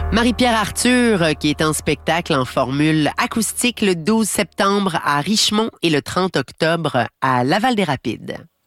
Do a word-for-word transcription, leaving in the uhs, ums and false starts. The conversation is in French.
Marie-Pierre Arthur, euh, qui est en spectacle en formule acoustique le douze septembre à Richemont et le trente octobre à Laval-des-Rapides.